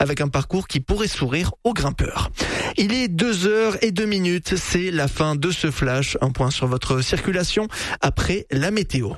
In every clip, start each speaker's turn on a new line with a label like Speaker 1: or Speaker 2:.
Speaker 1: avec un parcours qui pourrait sourire aux grimpeurs. Il est 2h02, c'est la fin de ce flash. Un point sur votre circulation après la météo.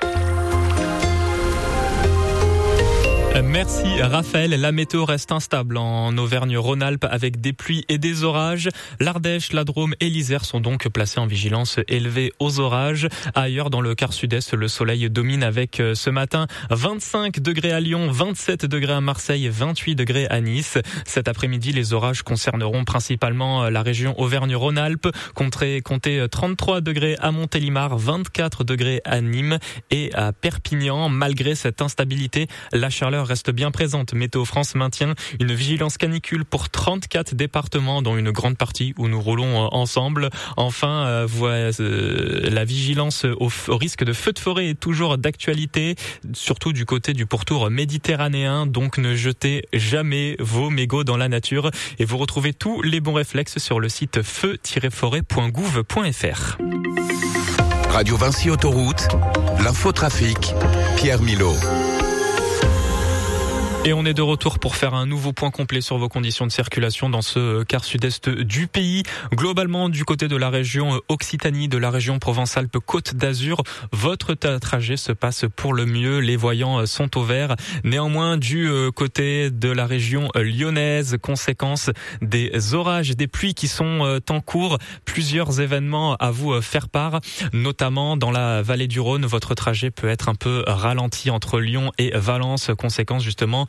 Speaker 2: Merci Raphaël. La météo reste instable en Auvergne-Rhône-Alpes avec des pluies et des orages. L'Ardèche, la Drôme et l'Isère sont donc placés en vigilance élevée aux orages. Ailleurs dans le quart sud-est, le soleil domine avec ce matin 25 degrés à Lyon, 27 degrés à Marseille, 28 degrés à Nice. Cet après-midi, les orages concerneront principalement la région Auvergne-Rhône-Alpes. Comptez 33 degrés à Montélimar, 24 degrés à Nîmes et à Perpignan. Malgré cette instabilité, la chaleur reste bien présente. Météo France maintient une vigilance canicule pour 34 départements, dont une grande partie où nous roulons ensemble. Enfin, la vigilance au risque de feux de forêt est toujours d'actualité, surtout du côté du pourtour méditerranéen. Donc ne jetez jamais vos mégots dans la nature. Et vous retrouvez tous les bons réflexes sur le site feu-forêt.gouv.fr.
Speaker 3: Radio Vinci Autoroute, l'infotrafic, Pierre Milot.
Speaker 2: Et on est de retour pour faire un nouveau point complet sur vos conditions de circulation dans ce quart sud-est du pays. Globalement, du côté de la région Occitanie, de la région Provence-Alpes-Côte d'Azur, votre trajet se passe pour le mieux. Les voyants sont au vert. Néanmoins, du côté de la région lyonnaise, conséquence des orages et des pluies qui sont en cours, plusieurs événements à vous faire part, notamment dans la vallée du Rhône. Votre trajet peut être un peu ralenti entre Lyon et Valence, conséquence justement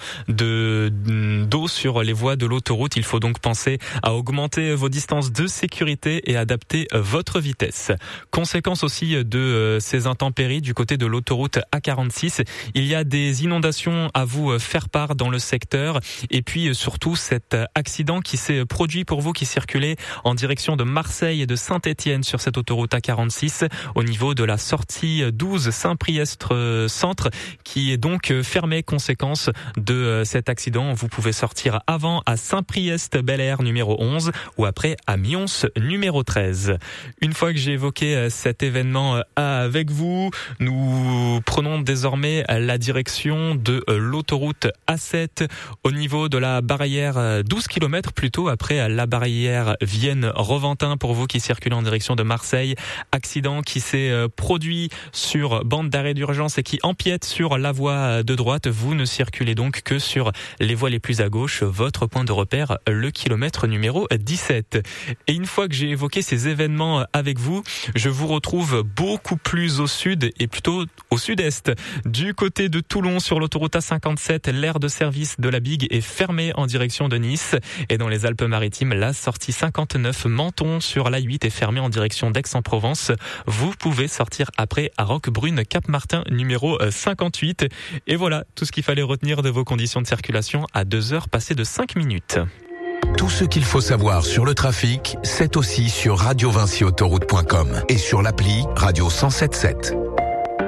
Speaker 2: d'eau sur les voies de l'autoroute. Il faut donc penser à augmenter vos distances de sécurité et adapter votre vitesse. Conséquence aussi de ces intempéries du côté de l'autoroute A46, il y a des inondations à vous faire part dans le secteur et puis surtout cet accident qui s'est produit pour vous qui circulez en direction de Marseille et de Saint-Étienne sur cette autoroute A46 au niveau de la sortie 12 Saint-Priest centre qui est donc fermée. Conséquence de cet accident, vous pouvez sortir avant à Saint-Priest-Bel-Air numéro 11 ou après à Mions numéro 13. Une fois que j'ai évoqué cet événement avec vous, nous prenons désormais la direction de l'autoroute A7 au niveau de la barrière 12 km plutôt après la barrière Vienne-Reventin pour vous qui circulez en direction de Marseille. Accident qui s'est produit sur bande d'arrêt d'urgence et qui empiète sur la voie de droite. Vous ne circulez donc que sur les voies les plus à gauche, votre point de repère, le kilomètre numéro 17. Et une fois que j'ai évoqué ces événements avec vous, je vous retrouve beaucoup plus au sud et plutôt au sud-est. Du côté de Toulon, sur l'autoroute A57, l'aire de service de la Bigue est fermée en direction de Nice. Et dans les Alpes-Maritimes, la sortie 59 Menton sur l'A8 est fermée en direction d'Aix-en-Provence. Vous pouvez sortir après à Roquebrune, Cap-Martin numéro 58. Et voilà tout ce qu'il fallait retenir de vos conditions de circulation à 2h passées de 5 minutes.
Speaker 3: Tout ce qu'il faut savoir sur le trafic, c'est aussi sur radiovinciautoroute.com et sur l'appli Radio 107.7.